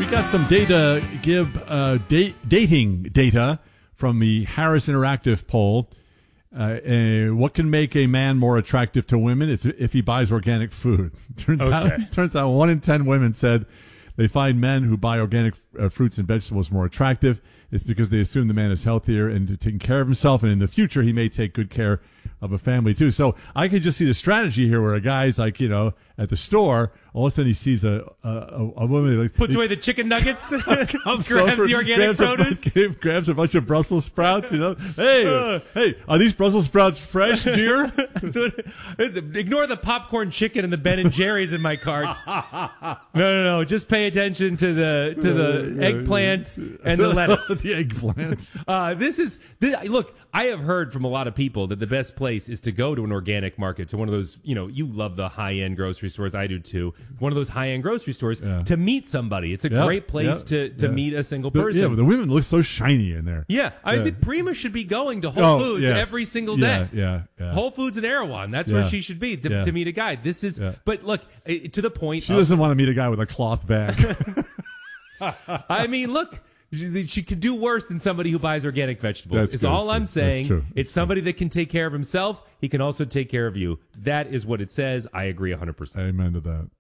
got some data, dating data from the Harris Interactive poll. What can make a man more attractive to women? It's if he buys organic food. Turns out 1 in 10 women said they find men who buy organic fruits and vegetables more attractive. It's because they assume the man is healthier and taking care of himself, and in the future he may take good care of a family too. So I could just see the strategy here where a guy's like, at the store, all of a sudden he sees a woman like puts away the chicken nuggets, grabs the organic produce, grabs a bunch of Brussels sprouts. Hey, are these Brussels sprouts fresh, dear? Ignore the popcorn chicken and the Ben and Jerry's in my cart. No. Just pay attention to the eggplant and the lettuce. The eggplant. Look, I have heard from a lot of people that the best place is to go to an organic market, to one of those, you love the high-end grocery stores. I do too. One of those high-end grocery stores to meet somebody. It's a great place to meet a single person. Yeah, the women look so shiny in there. Yeah. I mean, Prima should be going to Whole Foods every single day. Yeah. Whole Foods in Erewhon. That's where she should be to meet a guy. This is, but look, to the point. She doesn't want to meet a guy with a cloth bag. I mean, look. She could do worse than somebody who buys organic vegetables. It's all I'm saying. It's somebody that can take care of himself. He can also take care of you. That is what it says. I agree 100%. Amen to that.